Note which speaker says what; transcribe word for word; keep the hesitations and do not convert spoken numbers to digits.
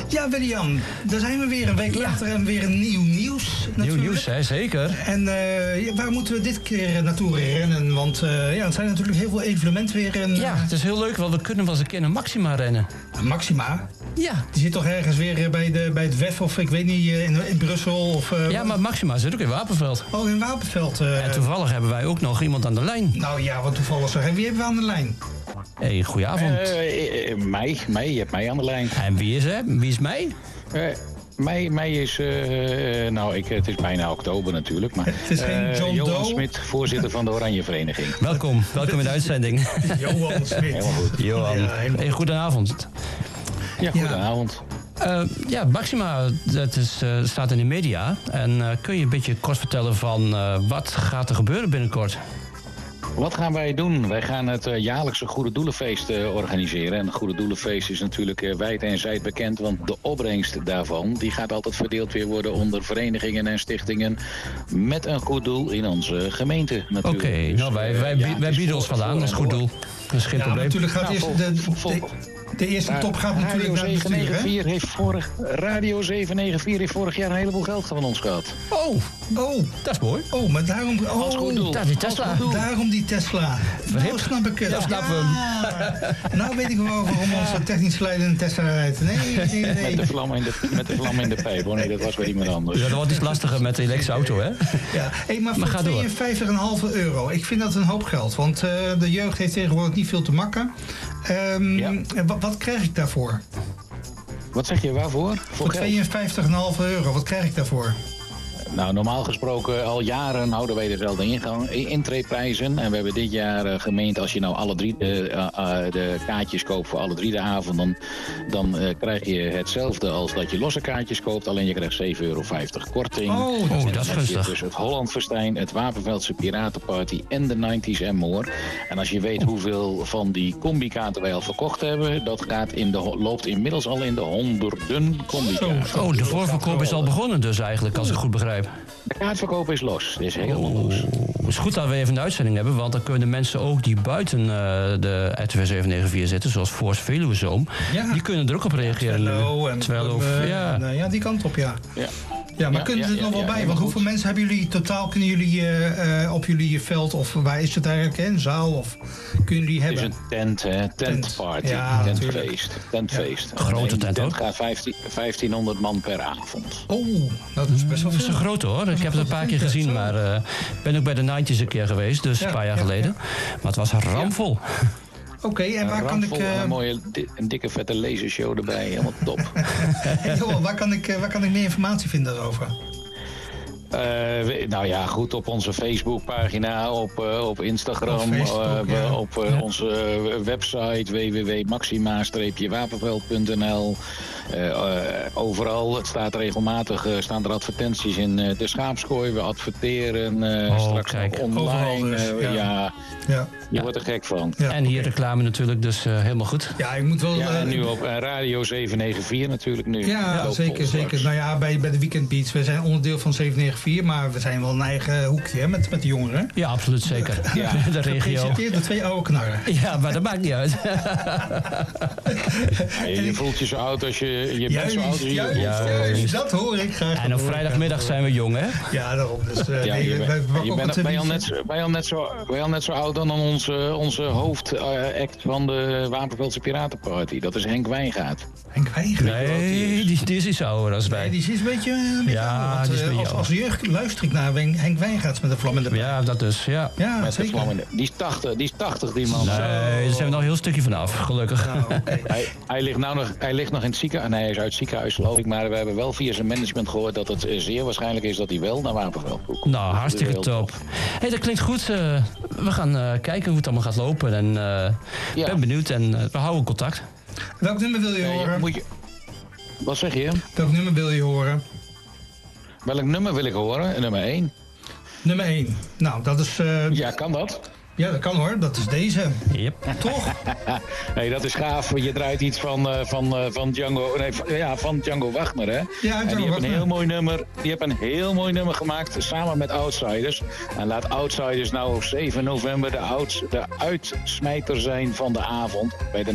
Speaker 1: Ja, William, daar zijn we weer een week
Speaker 2: Ja.
Speaker 1: later en weer een nieuw nieuws.
Speaker 2: Nieuw
Speaker 1: natuurlijk.
Speaker 2: nieuws, hè? Zeker.
Speaker 1: En uh, ja, waar moeten we dit keer naartoe rennen? Want uh, ja, het zijn natuurlijk heel veel evenementen weer. En,
Speaker 2: Ja, het is heel leuk, want we kunnen wel eens een keer een Maxima rennen.
Speaker 1: Maxima?
Speaker 2: Ja.
Speaker 1: Die zit toch ergens weer bij, de, bij het W E F of ik weet niet, in, in Brussel? Of, uh,
Speaker 2: ja, maar Maxima zit ook in Wapenveld.
Speaker 1: Oh, in Wapenveld. Uh,
Speaker 2: en toevallig hebben wij ook nog iemand aan de lijn.
Speaker 1: Nou ja, wat toevallig zeg. En wie hebben we aan de lijn?
Speaker 2: Hé, hey, goedenavond.
Speaker 3: Uh, uh, mij, mij, je hebt mij aan de lijn.
Speaker 2: En wie is hij? Wie is mij?
Speaker 3: Uh, Mei, mei is, uh, nou, ik, het is bijna oktober natuurlijk, maar
Speaker 1: het is geen John uh,
Speaker 3: Johan Smit, voorzitter van de Oranje Vereniging.
Speaker 2: Welkom, welkom in de uitzending.
Speaker 1: Johan Smit.
Speaker 3: Helemaal goed.
Speaker 2: Johan, ja, helemaal hey, goedenavond.
Speaker 3: Ja, goedenavond.
Speaker 2: Uh, ja, Maxima, dat is, uh, staat in de media. En uh, kun je een beetje kort vertellen van uh, wat gaat er gebeuren binnenkort?
Speaker 3: Wat gaan wij doen? Wij gaan het uh, jaarlijkse Goede Doelenfeest uh, organiseren. En het Goede Doelenfeest is natuurlijk uh, wijd en zijd bekend, want de opbrengst daarvan die gaat altijd verdeeld weer worden onder verenigingen en stichtingen met een goed doel in onze gemeente natuurlijk.
Speaker 2: Oké, okay, dus, nou wij, wij, uh, ja, wij bieden ons vandaan als goed doel. Dat is geen
Speaker 1: ja,
Speaker 2: probleem.
Speaker 1: Natuurlijk gaat
Speaker 3: nou,
Speaker 1: eerst
Speaker 3: vol,
Speaker 1: de,
Speaker 3: vol, vol,
Speaker 1: de, de eerste top gaat natuurlijk naar
Speaker 3: zeven negen vier heeft vorig Radio zeven negen vier heeft vorig jaar een heleboel geld van ons gehad.
Speaker 2: Oh, oh, dat is mooi.
Speaker 1: Oh, maar daarom oh,
Speaker 3: als goed doel.
Speaker 2: Daar die Tesla.
Speaker 1: Daarom die Tesla. Nou snap ik het.
Speaker 2: Ja, snappen we hem.
Speaker 1: Nou weet ik wel waarom onze technisch leider een Tesla rijdt. Nee, nee, nee.
Speaker 3: Met de vlam in de, met de vlam in de pijp. Oh nee, dat was weer iemand anders.
Speaker 2: Ja, dat wordt iets lastiger met de elektrische auto, hè?
Speaker 1: Ja, hey, maar voor tweeënvijftig komma vijf euro. Ik vind dat een hoop geld. Want uh, de jeugd heeft tegenwoordig niet veel te makken. Um, ja. wat, wat krijg ik daarvoor?
Speaker 3: Wat zeg je, waarvoor? Voor,
Speaker 1: voor tweeënvijftig komma vijf euro. Wat krijg ik daarvoor?
Speaker 3: Nou, normaal gesproken al jaren houden wij dezelfde ingang, intreeprijzen. En we hebben dit jaar uh, gemeend, als je nou alle drie de, uh, uh, de kaartjes koopt voor alle drie de avonden, dan uh, krijg je hetzelfde als dat je losse kaartjes koopt. Alleen je krijgt zeven euro vijftig korting.
Speaker 2: Oh, oh dat is gunstig.
Speaker 3: Dus het Hollandfestijn, het Wapenveldse Piratenparty en de negenties en more. En als je weet hoeveel van die combi-kaarten wij al verkocht hebben, dat gaat in de, loopt inmiddels al in de honderden combi-kaarten.
Speaker 2: Oh, de voorverkoop is al begonnen dus eigenlijk, als ik goed begrijp.
Speaker 3: De kaartverkoop is los. Het is helemaal
Speaker 2: oh,
Speaker 3: los.
Speaker 2: Het is goed dat we even een uitzending hebben, want dan kunnen de mensen ook die buiten uh, de R T V zeven negen vier zitten, zoals Force Veluwezoom, ja. die kunnen er ook op reageren.
Speaker 1: Twello en Twello, uh, ja. En, uh, ja, die kant op, ja. Ja. Ja, maar ja, kunnen ja, er ja, nog ja, wel ja, bij? Want hoeveel goed. mensen hebben jullie totaal, kunnen jullie uh, uh, op jullie veld, of waar is het eigenlijk, hè? Een zaal, of kunnen jullie hebben?
Speaker 3: Het is een tent, hè? Tentparty,
Speaker 1: ja,
Speaker 3: tentfeest, tentfeest.
Speaker 2: Ja. Grote tent,
Speaker 3: tent gaat vijftienhonderd man per avond.
Speaker 1: Oh, dat is best wel veel.
Speaker 2: Dat is een grote hoor, ik heb het een paar keer gezien, maar ik uh, ben ook bij de negenties een keer geweest, dus ja, een paar jaar ja, geleden. Ja. Maar het was ramvol. Ja.
Speaker 1: Oké, okay, en waar kan ik... Uh...
Speaker 3: Een mooie, een dikke vette lasershow erbij, helemaal top.
Speaker 1: Hey, Johan, waar kan ik, waar kan ik meer informatie vinden daarover?
Speaker 3: Uh, nou ja, goed, op onze Facebookpagina, op, uh, op Instagram, op, Facebook, uh, ja. op uh, ja. onze website w w w punt maxima wapenveld punt n l. Uh, uh, overal, het staat regelmatig, uh, staan er advertenties in uh, de schaapskooi. We adverteren uh,
Speaker 2: oh,
Speaker 3: straks
Speaker 2: kijk.
Speaker 3: online.
Speaker 1: Dus,
Speaker 3: uh,
Speaker 1: ja.
Speaker 3: ja.
Speaker 1: ja.
Speaker 3: Je wordt er gek van.
Speaker 2: Ja, en hier okay. reclame natuurlijk, dus uh, helemaal goed.
Speaker 1: Ja, ik moet wel...
Speaker 3: Ja, en
Speaker 1: uh,
Speaker 3: nu op uh, Radio zeven negen vier natuurlijk nu.
Speaker 1: Ja, ja zeker, zeker. Nou ja, bij, bij de Weekend Beats, we zijn onderdeel van zeven negen vier, maar we zijn wel een eigen hoekje hè, met, met de jongeren.
Speaker 2: Ja, absoluut zeker.
Speaker 3: Ja.
Speaker 2: De regio.
Speaker 1: Gepresenteerd door twee oude knarren.
Speaker 2: Ja, maar dat maakt niet uit.
Speaker 3: Ja, je voelt je zo oud als je... je
Speaker 1: juist,
Speaker 3: bent zo oud als je...
Speaker 1: Juist, juist, juist, dat hoor ik graag.
Speaker 2: En op vrijdagmiddag zijn we jong, hè?
Speaker 1: Ja, daarom. Dus, uh,
Speaker 3: ja,
Speaker 1: nee,
Speaker 3: je
Speaker 1: we,
Speaker 3: bent,
Speaker 1: we, we
Speaker 3: je bent bij al net, bij al net, zo, bij al net zo oud dan onze, onze hoofdact van de Wapenveldse Piratenparty. Dat is Henk Wijngaard.
Speaker 1: Henk Wijngaard?
Speaker 2: Nee, die, die is iets ouder als wij.
Speaker 1: Nee, die is een beetje, een beetje
Speaker 2: ja,
Speaker 1: ouder. Want, uh, als, als jeugd luister ik naar Henk Wijngaard met de vlam in de pijp.
Speaker 2: Ja, dat dus, ja.
Speaker 1: Ja,
Speaker 3: met
Speaker 1: zeker.
Speaker 3: De vlam in de, die is tachtig, die is tachtig, die man.
Speaker 2: Nee, daar zijn we nog een heel stukje vanaf, gelukkig.
Speaker 1: Nou, okay.
Speaker 3: hij, hij, ligt nou nog, hij ligt nog in het ziekenhuis. Nee, hij is uit het ziekenhuis, geloof ik. Maar we hebben wel via zijn management gehoord dat het zeer waarschijnlijk is dat hij wel naar Wapenveld komt.
Speaker 2: Nou, hartstikke top. Hé, hey, dat klinkt goed. Uh, we gaan uh, kijken hoe het allemaal gaat lopen. En uh, ja. ben benieuwd en uh, we houden contact.
Speaker 1: Welk nummer wil je
Speaker 3: nee,
Speaker 1: horen?
Speaker 3: Moet je... Wat zeg je?
Speaker 1: Welk nummer wil je horen?
Speaker 3: Welk nummer wil ik horen? Nummer één.
Speaker 1: Nummer één. Nou, dat is... Uh...
Speaker 3: Ja, kan dat?
Speaker 1: Ja, dat kan hoor. Dat is deze.
Speaker 2: Yep.
Speaker 1: Toch?
Speaker 3: Nee, dat is gaaf. Je draait iets van, uh, van, uh, van Django... Nee, van, ja, van Django Wagner, hè?
Speaker 1: Ja, Django
Speaker 3: en die heeft een heel mooi nummer. Die heeft een heel mooi nummer gemaakt samen met Outsiders. En laat Outsiders nou op zeven november de, ouds, de uitsmijter zijn van de avond bij de